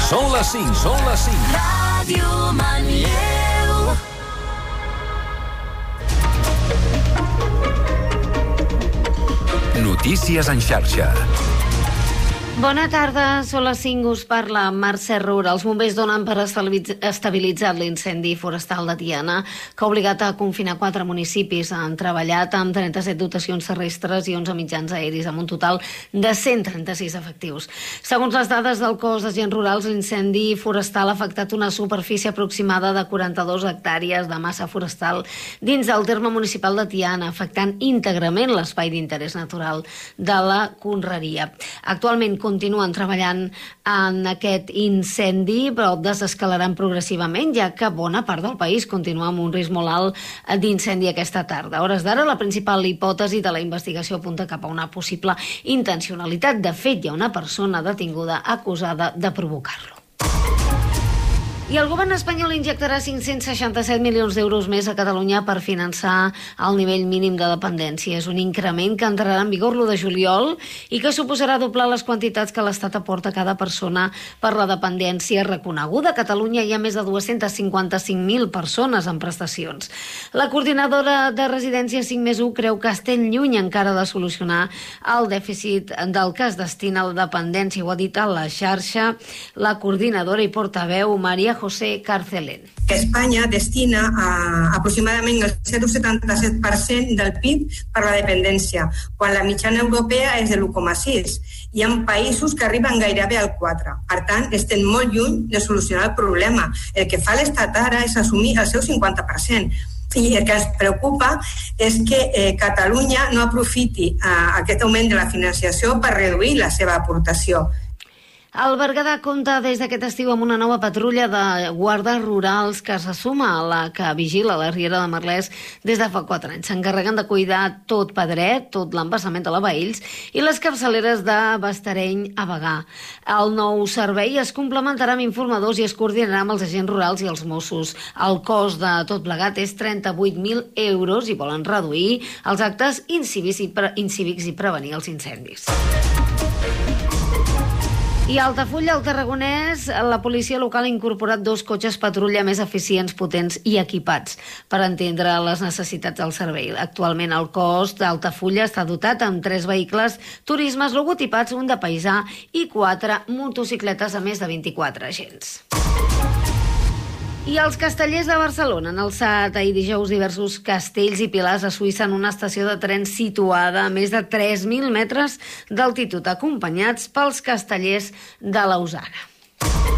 Són les 5, són les 5. Ràdio Manlleu. Notícies en xarxa. Bona tarda, són les 5, us parla Mercè Roura. Els bombers donen per estabilitzat l'incendi forestal de Tiana, que ha obligat a confinar 4 municipis. Han treballat amb 37 dotacions terrestres i 11 mitjans aeris, amb un total de 136 efectius. Segons les dades del cos d'agents rurals, l'incendi forestal ha afectat una superfície aproximada de 42 hectàrees de massa forestal dins del terme municipal de Tiana, afectant íntegrament l'espai d'interès natural de la Conreria. Actualment continuen treballant en aquest incendi, però desescalaran progressivament, ja que bona part del país continua amb un risc molt alt d'incendi aquesta tarda. A hores d'ara, la principal hipòtesi de la investigació apunta cap a una possible intencionalitat. De fet, hi ha una persona detinguda acusada de provocar-lo. I el govern espanyol injectarà 567 milions d'euros més a Catalunya per finançar el nivell mínim de dependència. És un increment que entrarà en vigor l'1 de juliol i que suposarà doblar les quantitats que l'Estat aporta a cada persona per la dependència reconeguda. A Catalunya hi ha més de 255.000 persones en prestacions. La coordinadora de Residències 5+1 creu que estem lluny encara de solucionar el dèficit del que es destina a la dependència. Ho ha dit a la xarxa la coordinadora i portaveu Maria José Carcelén. Que Espanya destina aproximadament el 0,77% del PIB per la dependència, quan la mitjana europea és de l'1,6%. Hi ha països que arriben gairebé al 4%. Per tant, estem molt lluny de solucionar el problema. El que fa l'Estat ara és assumir el seu 50%. I el que ens preocupa és que Catalunya no aprofiti aquest augment de la financiació per reduir la seva aportació. El Berguedà compta des d'aquest estiu amb una nova patrulla de guardes rurals que se suma a la que vigila la Riera de Merlès des de fa 4 anys. S'encarreguen de cuidar tot Pedret, tot l'embassament de la Baïls i les capçaleres de Bastareny a Bagà. El nou servei es complementarà amb informadors i es coordinarà amb els agents rurals i els Mossos. El cost de tot plegat és 38.000 euros i volen reduir els actes incívics i prevenir els incendis. I a Altafulla, al Tarragonès, la policia local ha incorporat 2 cotxes patrulla més eficients, potents i equipats per entendre les necessitats del servei. Actualment el cos d'Altafulla està dotat amb 3 vehicles turismes logotipats, un de paisà i 4 motocicletes a més de 24 agents. I els castellers de Barcelona han alçat ahir dijous diversos castells i pilars a Suïssa en una estació de tren situada a més de 3.000 metres d'altitud, acompanyats pels castellers de Lausana.